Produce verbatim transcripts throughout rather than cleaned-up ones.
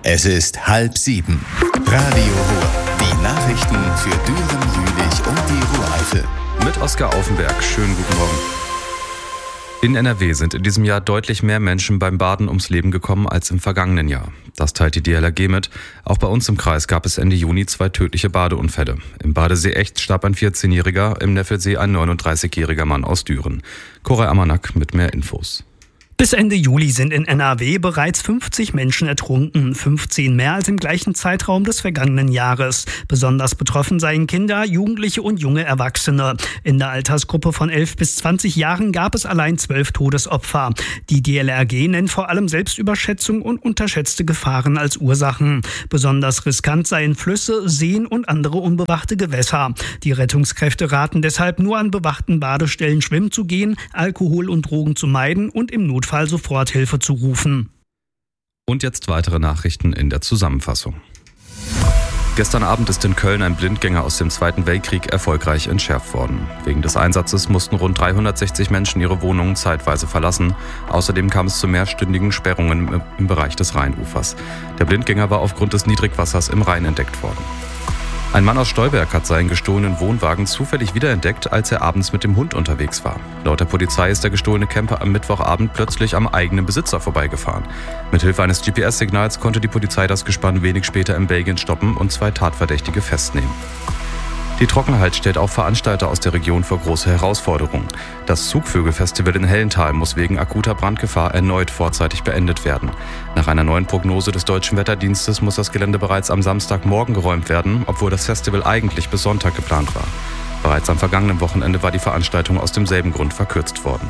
Es ist halb sieben. Radio Ruhr. Die Nachrichten für Düren, Jülich und die Ruhr-Eifel. Mit Oskar Aufenberg. Schönen guten Morgen. In N R W sind in diesem Jahr deutlich mehr Menschen beim Baden ums Leben gekommen als im vergangenen Jahr. Das teilt die D L R G mit. Auch bei uns im Kreis gab es Ende Juni zwei tödliche Badeunfälle. Im Badesee Echt starb ein vierzehnjähriger, im Neffelsee ein neununddreißigjähriger Mann aus Düren. Koray Amanak mit mehr Infos. Bis Ende Juli sind in N R W bereits fünfzig Menschen ertrunken, fünfzehn mehr als im gleichen Zeitraum des vergangenen Jahres. Besonders betroffen seien Kinder, Jugendliche und junge Erwachsene. In der Altersgruppe von elf bis zwanzig Jahren gab es allein zwölf Todesopfer. Die D L R G nennt vor allem Selbstüberschätzung und unterschätzte Gefahren als Ursachen. Besonders riskant seien Flüsse, Seen und andere unbewachte Gewässer. Die Rettungskräfte raten deshalb nur an bewachten Badestellen schwimmen zu gehen, Alkohol und Drogen zu meiden und im Notfall Soforthilfe zu rufen. Und jetzt weitere Nachrichten in der Zusammenfassung. Gestern Abend ist in Köln ein Blindgänger aus dem Zweiten Weltkrieg erfolgreich entschärft worden. Wegen des Einsatzes mussten rund dreihundertsechzig Menschen ihre Wohnungen zeitweise verlassen. Außerdem kam es zu mehrstündigen Sperrungen im Bereich des Rheinufers. Der Blindgänger war aufgrund des Niedrigwassers im Rhein entdeckt worden. Ein Mann aus Stolberg hat seinen gestohlenen Wohnwagen zufällig wiederentdeckt, als er abends mit dem Hund unterwegs war. Laut der Polizei ist der gestohlene Camper am Mittwochabend plötzlich am eigenen Besitzer vorbeigefahren. Mithilfe eines G P S-Signals konnte die Polizei das Gespann wenig später in Belgien stoppen und zwei Tatverdächtige festnehmen. Die Trockenheit stellt auch Veranstalter aus der Region vor große Herausforderungen. Das Zugvögelfestival in Hellenthal muss wegen akuter Brandgefahr erneut vorzeitig beendet werden. Nach einer neuen Prognose des Deutschen Wetterdienstes muss das Gelände bereits am Samstagmorgen geräumt werden, obwohl das Festival eigentlich bis Sonntag geplant war. Bereits am vergangenen Wochenende war die Veranstaltung aus demselben Grund verkürzt worden.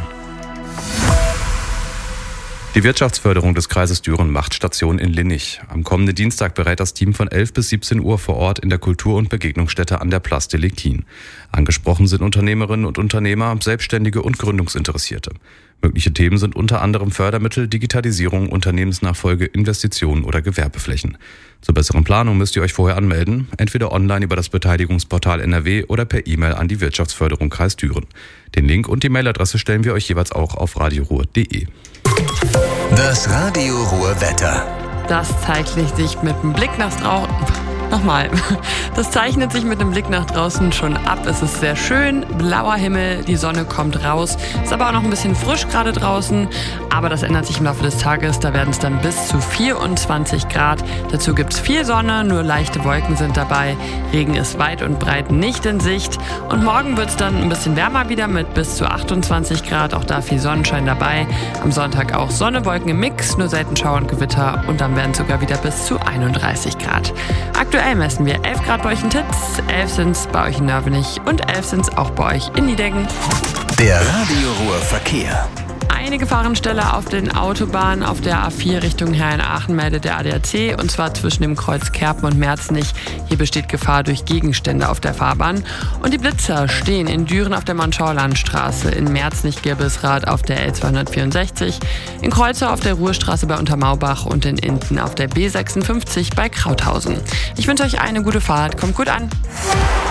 Die Wirtschaftsförderung des Kreises Düren macht Station in Linnich. Am kommenden Dienstag berät das Team von elf bis siebzehn Uhr vor Ort in der Kultur- und Begegnungsstätte an der Place de l'Équine. Angesprochen sind Unternehmerinnen und Unternehmer, Selbstständige und Gründungsinteressierte. Mögliche Themen sind unter anderem Fördermittel, Digitalisierung, Unternehmensnachfolge, Investitionen oder Gewerbeflächen. Zur besseren Planung müsst ihr euch vorher anmelden, entweder online über das Beteiligungsportal N R W oder per E-Mail an die Wirtschaftsförderung Kreis Düren. Den Link und die Mailadresse stellen wir euch jeweils auch auf radioruhr punkt de. Das Radio Ruhr Wetter. Das zeichnet sich mit dem Blick nach draußen. Nochmal. Das zeichnet sich mit dem Blick nach draußen schon ab. Es ist sehr schön, blauer Himmel, die Sonne kommt raus. Ist aber auch noch ein bisschen frisch gerade draußen. Aber das ändert sich im Laufe des Tages. Da werden es dann bis zu vierundzwanzig Grad. Dazu gibt es viel Sonne, nur leichte Wolken sind dabei. Regen ist weit und breit nicht in Sicht. Und morgen wird es dann ein bisschen wärmer wieder mit bis zu achtundzwanzig Grad. Auch da viel Sonnenschein dabei. Am Sonntag auch Sonne, Wolken im Mix, nur selten Schauer und Gewitter. Und dann werden es sogar wieder bis zu einunddreißig Grad. Aktuell messen wir elf Grad bei euch in Titz, elf sind es bei euch in Nörvenich und elf sind es auch bei euch in Niedeggen. Der Radio Ruhr Verkehr. Eine Gefahrenstelle auf den Autobahnen auf der A vier Richtung Herrn-Aachen meldet der A D A C, und zwar zwischen dem Kreuz Kerpen und Merznich. Hier besteht Gefahr durch Gegenstände auf der Fahrbahn. Und die Blitzer stehen in Düren auf der Monschau-Landstraße, in Merznich-Girbelsrath auf der L zweihundertvierundsechzig, in Kreuzer auf der Ruhrstraße bei Untermaubach und in Inten auf der B sechsundfünfzig bei Krauthausen. Ich wünsche euch eine gute Fahrt, kommt gut an!